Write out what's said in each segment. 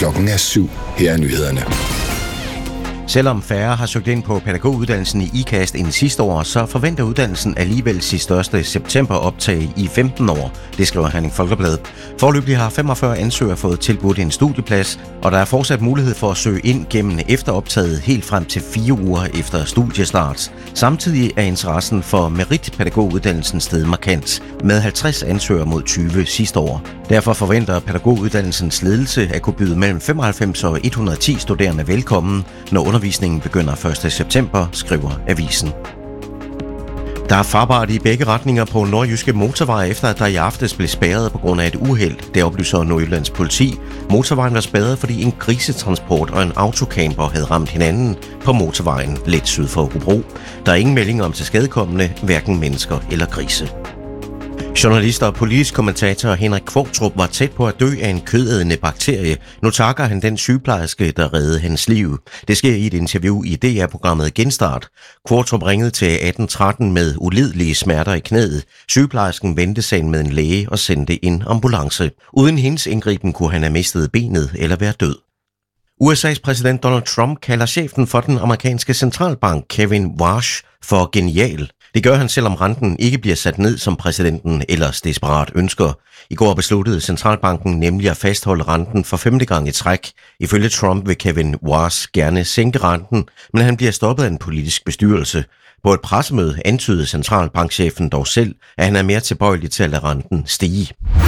Klokken er 7. Her er nyhederne. Selvom færre har søgt ind på pædagoguddannelsen i IKAST end sidste år, så forventer uddannelsen alligevel sit største septemberoptag i 15 år. Det skriver Herning Folkeblad. Foreløbig har 45 ansøgere fået tilbudt en studieplads, og der er fortsat mulighed for at søge ind gennem efteroptaget helt frem til 4 uger efter studiestart. Samtidig er interessen for meritpædagoguddannelsen steget markant, med 50 ansøgere mod 20 sidste år. Derfor forventer pædagoguddannelsens ledelse at kunne byde mellem 95 og 110 studerende velkommen, når undervisningen begynder 1. september, skriver avisen. Der er farbart i begge retninger på nordjyske motorveje, efter at der i aftes blev spærret på grund af et uheld. Det oplyser Nordjyllands politi. Motorvejen var spærret, fordi en grisetransport og en autocamper havde ramt hinanden på motorvejen lidt syd for Hobro. Der er ingen meldinger om tilskadekommende, hverken mennesker eller grise. Journalist og politisk kommentator Henrik Qvortrup var tæt på at dø af en kødædende bakterie. Nu takker han den sygeplejerske, der reddede hans liv. Det sker i et interview i DR-programmet Genstart. Qvortrup ringede til 1813 med ulidelige smerter i knæet. Sygeplejersken vendte sagen med en læge og sendte en ambulance. Uden hendes indgriben kunne han have mistet benet eller være død. USA's præsident Donald Trump kalder chefen for den amerikanske centralbank, Kevin Warsh, for genial. Det gør han, selvom renten ikke bliver sat ned, som præsidenten ellers desperat ønsker. I går besluttede centralbanken nemlig at fastholde renten for 5. gang i træk. Ifølge Trump vil Kevin Warsh gerne sænke renten, men han bliver stoppet af en politisk bestyrelse. På et pressemøde antydede centralbankchefen dog selv, at han er mere tilbøjelig til at lade renten stige.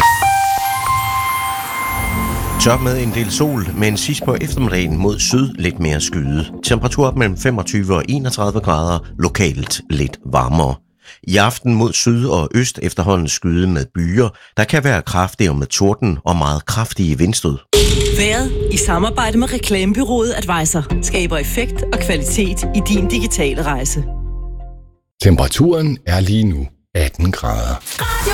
Tør med en del sol, men sidst på eftermiddagen mod syd lidt mere skyde. Temperatur op mellem 25 og 31 grader, lokalt lidt varmere. I aften mod syd og øst efterhånden skyde med byer, der kan være kraftige med torden og meget kraftige vindstød. Vejret i samarbejde med reklamebureauet Advisor skaber effekt og kvalitet i din digitale rejse. Temperaturen er lige nu 18 grader. Radio